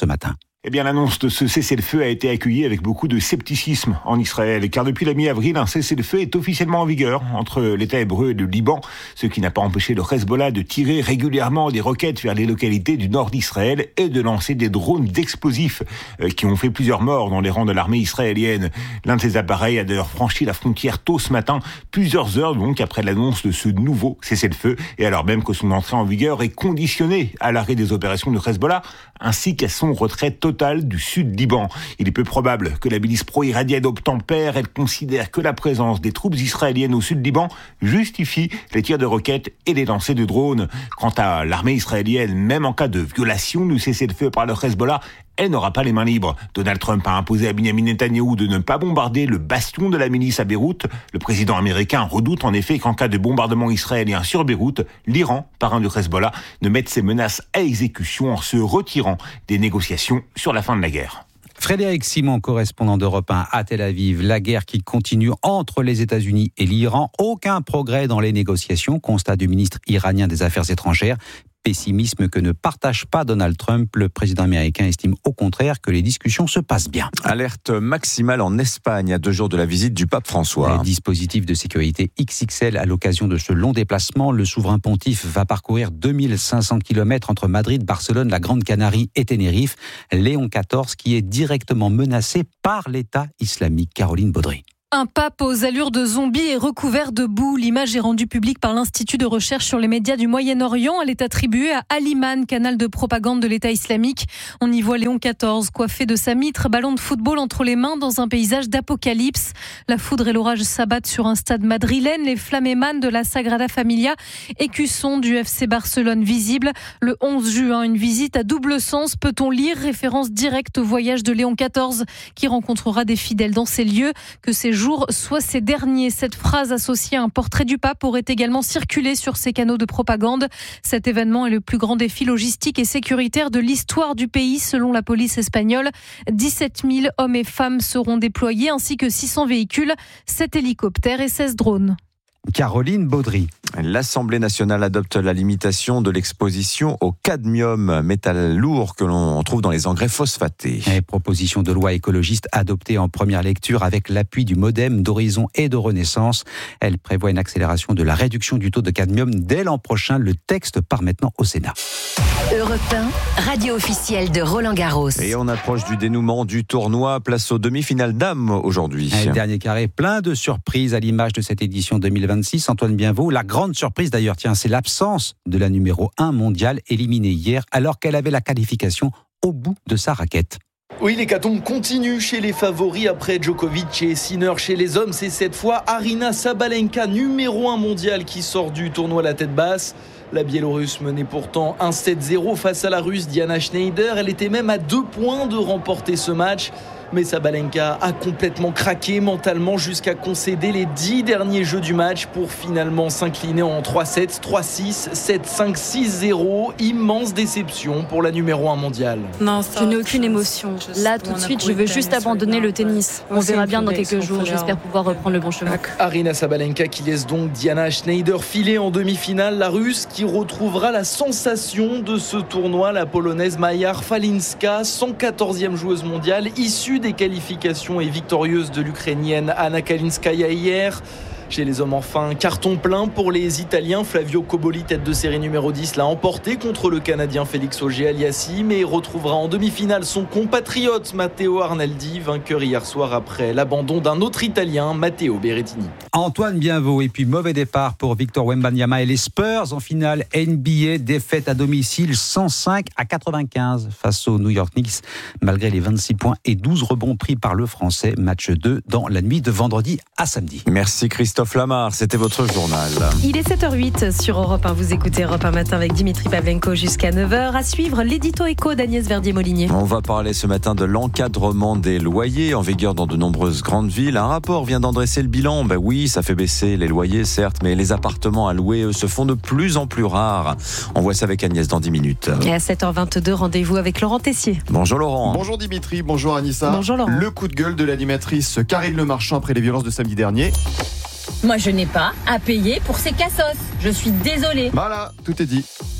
Eh bien, l'annonce de ce cessez-le-feu a été accueillie avec beaucoup de scepticisme en Israël, car depuis la mi-avril, un cessez-le-feu est officiellement en vigueur entre l'État hébreu et le Liban, ce qui n'a pas empêché le Hezbollah de tirer régulièrement des roquettes vers les localités du nord d'Israël et de lancer des drones d'explosifs euh, qui ont fait plusieurs morts dans les rangs de l'armée israélienne. L'un de ces appareils a d'ailleurs franchi la frontière tôt ce matin, plusieurs heures donc après l'annonce de ce nouveau cessez-le-feu, et alors même que son entrée en vigueur est conditionnée à l'arrêt des opérations de Hezbollah, ainsi qu'à son retrait total du sud Liban. Il est peu probable que la milice pro-iranienne obtempère. Elle considère que la présence des troupes israéliennes au sud Liban justifie les tirs de roquettes et les lancers de drones. Quant à l'armée israélienne, même en cas de violation du cessez-le-feu par le Hezbollah, elle n'aura pas les mains libres. Donald Trump a imposé à Benjamin Netanyahou de ne pas bombarder le bastion de la milice à Beyrouth. Le président américain redoute en effet qu'en cas de bombardement israélien sur Beyrouth, l'Iran, parrain du Hezbollah, ne mette ses menaces à exécution en se retirant des négociations sur la fin de la guerre. Frédéric Simon, correspondant d'Europe un à Tel Aviv. La guerre qui continue entre les États-Unis et l'Iran. Aucun progrès dans les négociations, constat du ministre iranien des Affaires étrangères. Pessimisme que ne partage pas Donald Trump. Le président américain estime au contraire que les discussions se passent bien. Alerte maximale en Espagne à deux jours de la visite du pape François. Les dispositifs de sécurité X X L à l'occasion de ce long déplacement. Le souverain pontife va parcourir deux mille cinq cents kilomètres entre Madrid, Barcelone, la Grande Canarie et Tenerife. Léon quatorze qui est directement menacé par l'État islamique. Caroline Baudry. Un pape aux allures de zombie est recouvert de boue. L'image est rendue publique par l'Institut de recherche sur les médias du Moyen-Orient. Elle est attribuée à Aliman, canal de propagande de l'État islamique. On y voit Léon quatorze, coiffé de sa mitre, ballon de football entre les mains dans un paysage d'apocalypse. La foudre et l'orage s'abattent sur un stade madrilène. Les flammes émanent de la Sagrada Familia, écusson du F C Barcelone visible. Le onze juin, une visite à double sens. Peut-on lire référence directe au voyage de Léon quatorze qui rencontrera des fidèles dans ces lieux, que ces jours soit ces derniers. Cette phrase associée à un portrait du pape aurait également circulé sur ces canaux de propagande. Cet événement est le plus grand défi logistique et sécuritaire de l'histoire du pays, selon la police espagnole. dix-sept mille hommes et femmes seront déployés, ainsi que six cents véhicules, sept hélicoptères et seize drones. Caroline Baudry. L'Assemblée nationale adopte la limitation de l'exposition au cadmium, métal lourd que l'on trouve dans les engrais phosphatés. Et proposition de loi écologiste adoptée en première lecture avec l'appui du MoDem, d'Horizon et de Renaissance. Elle prévoit une accélération de la réduction du taux de cadmium dès l'an prochain. Le texte part maintenant au Sénat. Europe un, radio officielle de Roland Garros. Et on approche du dénouement du tournoi. Place aux demi-finales dames aujourd'hui. Un dernier carré, plein de surprises à l'image de cette édition deux mille vingt-six. Antoine Bienvaux, la grande surprise d'ailleurs, tiens, c'est l'absence de la numéro un mondiale éliminée hier alors qu'elle avait la qualification au bout de sa raquette. Oui, l'hécatombe continue chez les favoris après Djokovic et Sinner. Chez les hommes, c'est cette fois Aryna Sabalenka, numéro un mondial, qui sort du tournoi la tête basse. La Biélorusse menait pourtant un sept zéro face à la Russe Diana Schneider. Elle était même à deux points de remporter ce match. Mais Sabalenka a complètement craqué mentalement jusqu'à concéder les dix derniers jeux du match pour finalement s'incliner en trois sept, trois six, sept cinq, six zéro. Immense déception pour la numéro un mondiale. Non, je n'ai aucune émotion. Là, tout de suite, je veux juste abandonner le tennis. On verra bien dans quelques jours. J'espère pouvoir reprendre le bon chemin. Aryna Sabalenka qui laisse donc Diana Schneider filer en demi-finale. La Russe qui retrouvera la sensation de ce tournoi, la Polonaise Maja Falinska, cent quatorzième joueuse mondiale, issue des qualifications et victorieuse de l'Ukrainienne Anna Kalinskaya hier. Chez les hommes, enfin, carton plein pour les Italiens. Flavio Cobolli, tête de série numéro dix, l'a emporté contre le Canadien Félix Auger-Aliassime et retrouvera en demi-finale son compatriote Matteo Arnaldi, vainqueur hier soir après l'abandon d'un autre Italien, Matteo Berrettini. Antoine Bienvaux, et puis mauvais départ pour Victor Wembanyama et les Spurs en finale N B A, défaite à domicile cent cinq à quatre-vingt-quinze face aux New York Knicks, malgré les vingt-six points et douze rebonds pris par le Français. Match deux dans la nuit de vendredi à samedi. Merci Christophe. Christophe Lamar, c'était votre journal. Il est sept heures huit sur Europe un. Vous écoutez Europe un matin avec Dimitri Pavlenko jusqu'à neuf heures. À suivre l'édito éco d'Agnès Verdier-Molinier. On va parler ce matin de l'encadrement des loyers en vigueur dans de nombreuses grandes villes. Un rapport vient d'en dresser le bilan. Ben oui, ça fait baisser les loyers, certes, mais les appartements à louer, eux, se font de plus en plus rares. On voit ça avec Agnès dans dix minutes. Et à sept heures vingt-deux, rendez-vous avec Laurent Tessier. Bonjour Laurent. Bonjour Dimitri, bonjour Anissa. Bonjour Laurent. Le coup de gueule de l'animatrice Karine Le Marchand après les violences de samedi dernier. Moi, je n'ai pas à payer pour ces cassos. Je suis désolée. Voilà, tout est dit.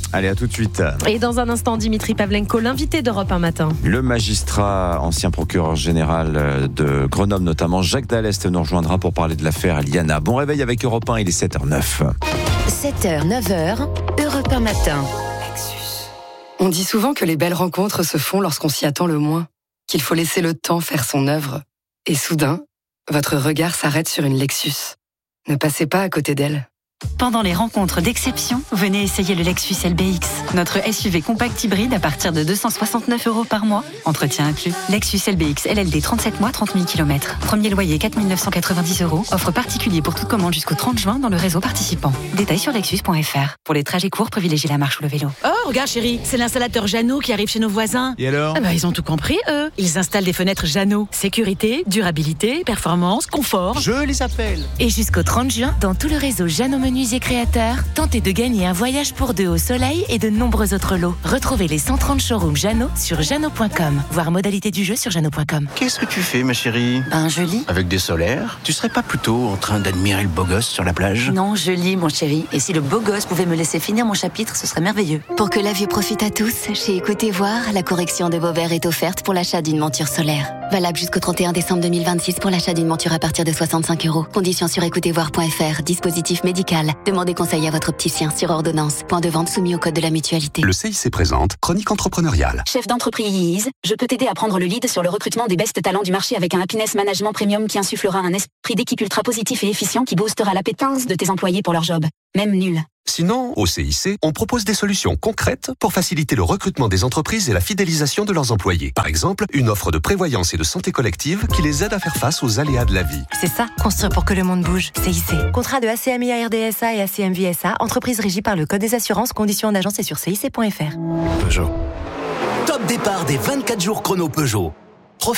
Allez, à tout de suite. Et dans un instant, Dimitri Pavlenko, l'invité d'Europe un matin. Le magistrat, ancien procureur général de Grenoble notamment, Jacques Dallest, nous rejoindra pour parler de l'affaire Liana. Bon réveil avec Europe un, il est sept heures neuf. sept heures, neuf heures, Europe un matin. On dit souvent que les belles rencontres se font lorsqu'on s'y attend le moins, qu'il faut laisser le temps faire son œuvre. Et soudain, votre regard s'arrête sur une Lexus. Ne passez pas à côté d'elle. Pendant les rencontres d'exception, venez essayer le Lexus L B X, notre S U V compact hybride à partir de deux cent soixante-neuf euros par mois. Entretien inclus. Lexus L B X L L D trente-sept mois, trente mille kilomètres. Premier loyer quatre mille neuf cent quatre-vingt-dix euros. Offre particulier pour toute commande jusqu'au trente juin dans le réseau participant. Détails sur lexus point f r. Pour les trajets courts, privilégiez la marche ou le vélo. Oh, regarde chérie, c'est l'installateur Jeannot qui arrive chez nos voisins. Et alors Ah bah, ils ont tout compris, eux. Ils installent des fenêtres Jeannot. Sécurité, durabilité, performance, confort. Je les appelle. Et jusqu'au trente juin, dans tout le réseau Jeannot Menuisier Créateurs, tentez de gagner un voyage pour deux au soleil et de nombreux autres lots. Retrouvez les cent trente showrooms Jeannot sur jeannot point com. Voir modalité du jeu sur jeannot point com. Qu'est-ce que tu fais, ma chérie? Ben, je lis. Avec des solaires? Tu serais pas plutôt en train d'admirer le beau gosse sur la plage? Non, je lis, mon chéri. Et si le beau gosse pouvait me laisser finir mon chapitre, ce serait merveilleux. Pour que la vue profite à tous, chez Écoutez Voir, la correction de vos verres est offerte pour l'achat d'une monture solaire. Valable jusqu'au trente et un décembre deux mille vingt-six pour l'achat d'une monture à partir de soixante-cinq euros. Conditions sur écoutez voir point f r. Dispositif médical. Demandez conseil à votre opticien sur ordonnance. Point de vente soumis au code de la mutualité. Le C I C présente Chronique entrepreneuriale. Chef d'entreprise, je peux t'aider à prendre le lead sur le recrutement des best talents du marché avec un happiness management premium qui insufflera un esprit d'équipe ultra positif et efficient qui boostera l'appétence de tes employés pour leur job. Même nul. Sinon, au C I C, on propose des solutions concrètes pour faciliter le recrutement des entreprises et la fidélisation de leurs employés. Par exemple, une offre de prévoyance et de santé collective qui les aide à faire face aux aléas de la vie. C'est ça, construire pour que le monde bouge. C I C. Contrat de A C M I A R D S A et A C M V S A, entreprise régie par le Code des assurances, conditions en agence et sur C I C point F R. Peugeot. Top départ des vingt-quatre jours chrono Peugeot.